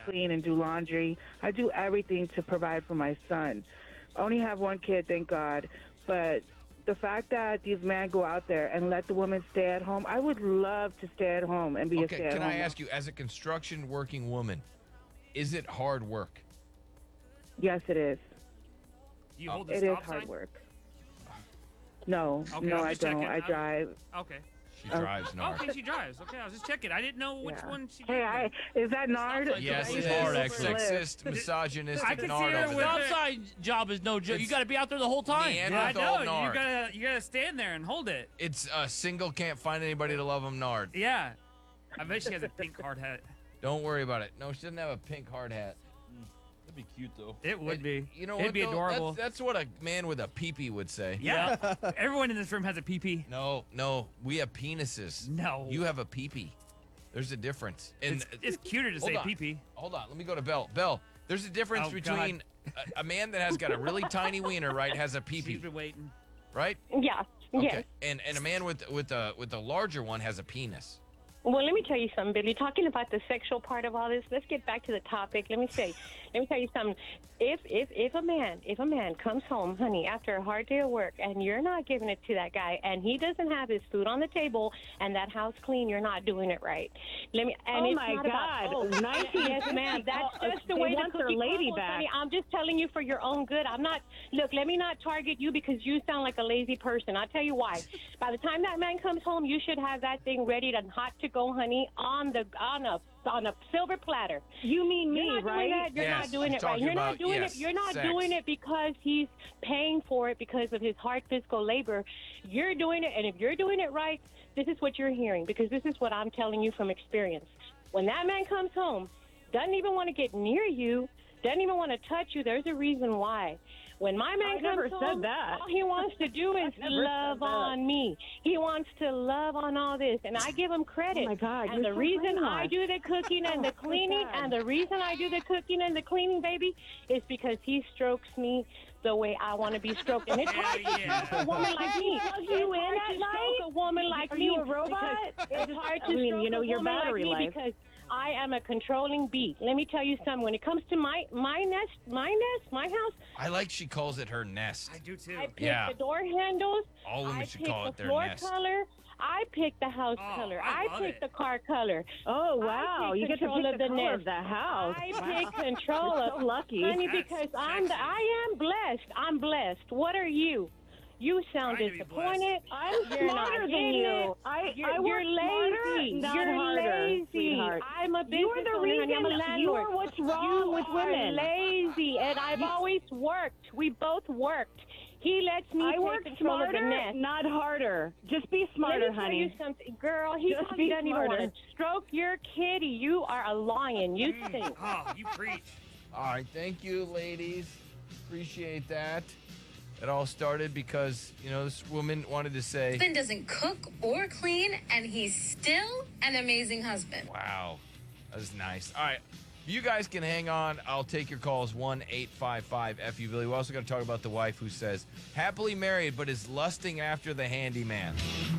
clean and do laundry. I do everything to provide for my son. I only have one kid, thank God. But the fact that these men go out there and let the women stay at home, I would love to stay at home and be a stay-at-home. Can I ask you, as a construction working woman, is it hard work? Yes, it is. You hold the It is stop hard sign? work. No, Okay, no, I'm I just don't. checking. I drive. Okay. She drives, Nard. Okay, she drives. Okay, I was just checking. I didn't know which Yeah. one she Hey, is that Nard? Yes, It's it hard, is. actually. Sexist, misogynistic I can see Nard her over with there. it. Outside job is no joke. You got to be out there the whole time. Neanderthal Yeah, I know. Nard. You gotta stand there and hold it. It's single, can't find anybody to love him, Nard. Yeah. I bet she has a pink hard hat. Don't worry about it. No, she doesn't have a pink hard hat. That'd be cute though. It would be. You know It'd what, be though? adorable. That's what a man with a peepee would say. Yeah. Everyone in this room has a PP. No, we have penises. No. You have a peepee. There's a difference. And It's cuter to say hold on. PP. Hold on, let me go to Belle. Belle, there's a difference Oh, between a man that has got a really tiny wiener, right, has a She's peepee, been waiting. right? Yeah. Yes. And a man with a larger one has a penis. Well, let me tell you something, Billy. Talking about the sexual part of all this, let's get back to the topic. Let me tell you something. If a man comes home, honey, after a hard day of work, and you're not giving it to that guy, and he doesn't have his food on the table and that house clean, you're not doing it right. And Oh, it's my not about, God. 1950. yes, ma'am. That's just the They way the want their cookie lady crumbles, back. honey. I'm just telling you for your own good. I'm not. Look, let me not target you because you sound like a lazy person. I'll tell you why. By the time that man comes home, you should have that thing ready and hot to go, honey, on a silver platter. You mean me, You're not right? doing that. You're Yes, not doing I'm it right. talking You're not about, doing yes, it. You're not sex. doing it because he's paying for it because of his hard physical labor. You're doing it, and if you're doing it right, this is what you're hearing because this is what I'm telling you from experience. When that man comes home, doesn't even want to get near you, doesn't even want to touch you, there's a reason why. When my man I comes never home, said that. all he wants to do is never love said that. on me. He wants to love on all this, and I give him credit. Oh, my God, And you're the so reason I brainwashed. do the cooking and the Oh, my cleaning, God. and the reason I do the cooking and the cleaning, baby, is because he strokes me the way I want to be stroked. And it's hard to Yeah. stroke a woman like me. Plug you It's in hard at to night? stroke a woman like Are me. you a robot? because It's hard to I mean, stroke you know, a your woman battery like me life. because I am a controlling beat. Let me tell you something. When it comes to my house, I like she calls it her nest. I do too. I pick Yeah. the door handles. All women I should pick call the it their floor nest. color. I pick the house Oh, color. I I love pick it. the car color. Oh, wow. I take You get to control pick of the the color nest. of the house. I Wow. take control You're of so lucky. honey, That's because sexy. I am blessed. I'm blessed. What are you? You sound Trying to be disappointed. I'm You're not smarter than getting you. it. I work You're lazy. smarter, not You're harder, lazy. sweetheart. I'm a business You're the owner, honey. I'm a reason. landlord. You're what's wrong You with are women. lazy, and I've always worked. We both worked. He lets me I take work control of the smarter, nest. not harder. Just be Let smarter, me tell honey. you something, girl. He Just probably be doesn't even smarter. want to stroke your kitty. You are a lion. You stink. Oh, you preach. All right, thank you, ladies. Appreciate that. It all started because, this woman wanted to say, husband doesn't cook or clean, and he's still an amazing husband. wow, that was nice. All right, you guys can hang on. I'll take your calls, 1-855-FU-Billy. We're also going to talk about the wife who says, happily married, but is lusting after the handyman.